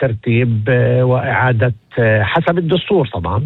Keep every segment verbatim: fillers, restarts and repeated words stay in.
ترتيب وإعادة حسب الدستور طبعا.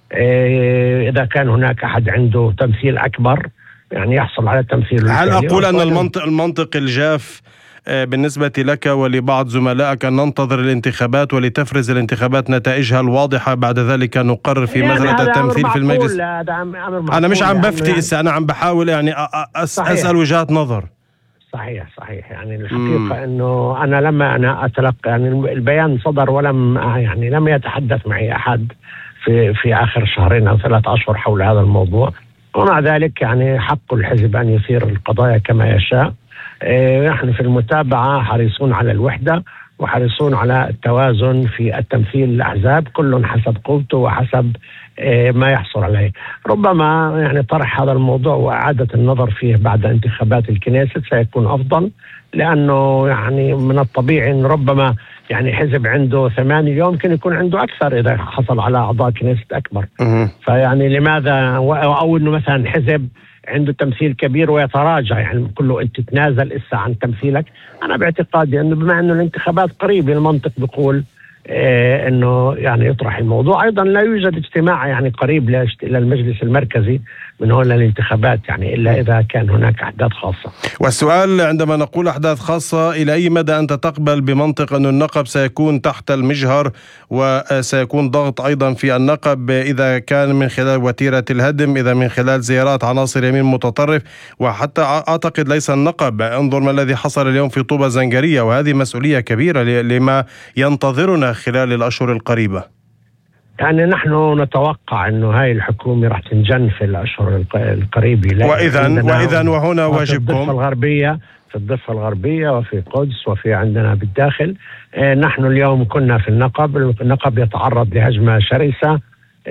إذا كان هناك أحد عنده تمثيل أكبر يعني يحصل على تمثيل. هل أقول أن المنطق, المنطق الجاف بالنسبة لك ولبعض زملائك أن ننتظر الانتخابات ولتفرز الانتخابات نتائجها الواضحة بعد ذلك نقرر في يعني مسألة التمثيل في المجلس؟ أنا مش عم بفتي يعني أنا عم بحاول يعني أس أسأل وجهات نظر. صحيح صحيح يعني الحقيقة مم. أنه أنا لما أنا أتلقى يعني البيان صدر ولم يعني لم يتحدث معي أحد في في آخر شهرين أو ثلاث أشهر حول هذا الموضوع، ومع ذلك يعني حق الحزب أن يثير القضايا كما يشاء. نحن في المتابعة حريصون على الوحدة وحريصون على التوازن في التمثيل الأحزاب، كل حسب قوته وحسب ما يحصل عليه. ربما يعني طرح هذا الموضوع وإعادة النظر فيه بعد انتخابات الكنيست سيكون أفضل، لأنه يعني من الطبيعي أن ربما يعني حزب عنده ثمانية يمكن يكون عنده أكثر إذا حصل على أعضاء كنيست أكبر. فيعني لماذا أو أنه مثلا حزب عنده تمثيل كبير ويتراجع يعني كله أنت تتنازل إسا عن تمثيلك. أنا باعتقادي أنه بما أنه الانتخابات قريبة المنطق بيقول إيه أنه يعني يطرح الموضوع. أيضا لا يوجد اجتماع يعني قريب للمجلس المركزي من هون للانتخابات يعني إلا إذا كان هناك أحداث خاصة. والسؤال عندما نقول أحداث خاصة إلى أي مدى أنت تقبل بمنطق أن النقب سيكون تحت المجهر وسيكون ضغط أيضا في النقب إذا كان من خلال وتيرة الهدم، إذا من خلال زيارات عناصر يمين متطرف، وحتى أعتقد ليس النقب، انظر ما الذي حصل اليوم في طوبة زنجرية، وهذه مسؤولية كبيرة لما ينتظرنا خلال الأشهر القريبة. يعني نحن نتوقع أنه هاي الحكومة راح تنجن في الأشهر القريبة. وإذا وإذا وهنا واجبكم في الضفة الغربية في الضفة الغربية وفي القدس وفي عندنا بالداخل. نحن اليوم كنا في النقب، النقب يتعرض لهجمة شرسة،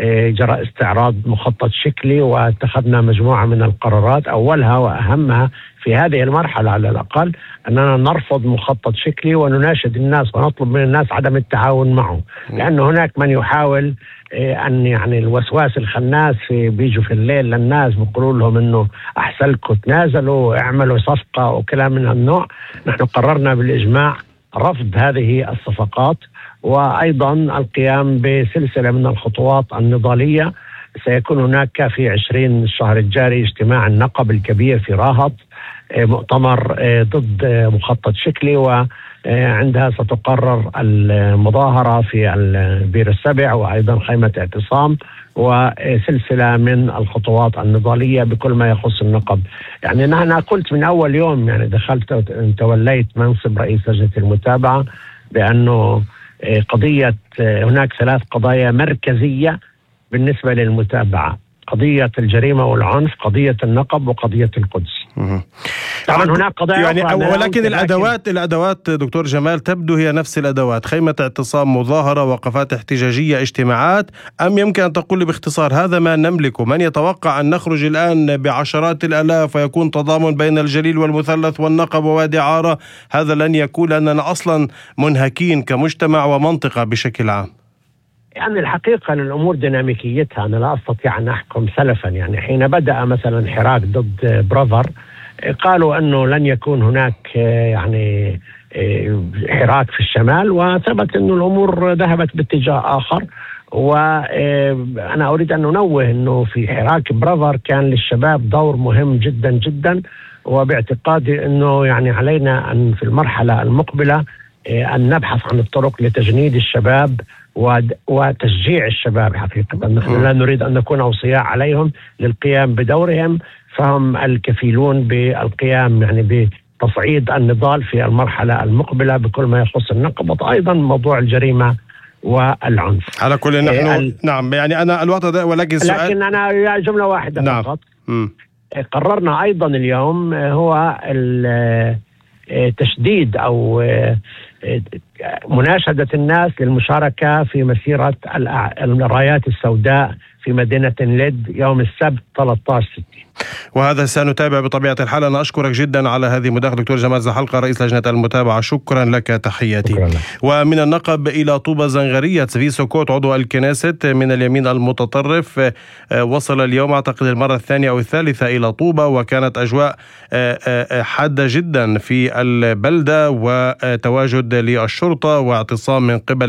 جرى استعراض مخطط شكلي واتخذنا مجموعة من القرارات، أولها وأهمها في هذه المرحلة على الأقل أننا نرفض مخطط شكلي ونناشد الناس ونطلب من الناس عدم التعاون معه، لأن هناك من يحاول أن يعني الوسواس الخناس في بيجوا في الليل للناس بيقولوا لهم أنه أحسن لكم تنازلوا اعملوا صفقة وكلام من هالنوع. نحن قررنا بالإجماع رفض هذه الصفقات، وأيضا القيام بسلسلة من الخطوات النضالية. سيكون هناك في عشرين الشهر الجاري اجتماع النقب الكبير في راهط، مؤتمر ضد مخطط شكلي، وعندها ستقرر المظاهرة في البير السبع وأيضا خيمة اعتصام وسلسلة من الخطوات النضالية بكل ما يخص النقب. يعني أنا قلت من أول يوم يعني دخلت توليت منصب رئيس لجنة المتابعة بأنه قضية هناك ثلاث قضايا مركزية بالنسبة للمتابعة: قضية الجريمة والعنف، قضية النقب، وقضية القدس. طبعا هناك قضايا يعني ولكن الأدوات الأدوات دكتور جمال تبدو هي نفس الأدوات: خيمة اعتصام، مظاهرة، وقفات احتجاجية، اجتماعات، أم يمكن أن تقول لي باختصار هذا ما نملكه؟ من يتوقع أن نخرج الآن بعشرات الآلاف ويكون تضامن بين الجليل والمثلث والنقب ووادي عارة؟ هذا لن يكون، لأننا أصلا منهكين كمجتمع ومنطقة بشكل عام. يعني الحقيقة الأمور ديناميكيتها أنا لا أستطيع أن أحكم سلفا. يعني حين بدأ مثلا حراك ضد برافر قالوا أنه لن يكون هناك يعني حراك في الشمال، وثبت أنه الأمور ذهبت باتجاه آخر. وأنا أريد أن أنوه أنه في حراك برافر كان للشباب دور مهم جدا جدا، وباعتقادي أنه يعني علينا أن في المرحلة المقبلة أن نبحث عن الطرق لتجنيد الشباب وتشجيع الشباب. حقيقة نحن لا نريد أن نكون أوصياء عليهم للقيام بدورهم، فهم الكفيلون بالقيام يعني بتصعيد النضال في المرحلة المقبلة بكل ما يخص النقب، وأيضا موضوع الجريمة والعنف. على كل نحن ال... نعم يعني أنا الوقت ده ولكن سؤال، لكن أنا جملة واحدة نعم. فقط. م. قررنا أيضا اليوم هو التشديد أو مناشدة الناس للمشاركة في مسيرة الرايات السوداء في مدينة لد يوم السبت ثلاثة عشر ستة. وهذا سنتابع بطبيعة الحال. أنا أشكرك جدا على هذه المداخلة دكتور جمال زحلقة رئيس لجنة المتابعة، شكرا لك، تحياتي. شكرا لك. ومن النقب إلى طوبة زنجرية، تسفي سكوت عضو الكنيست من اليمين المتطرف وصل اليوم أعتقد المرة الثانية أو الثالثة إلى طوبة، وكانت أجواء حادة جدا في البلدة وتواجد للشرطة واعتصام من قبل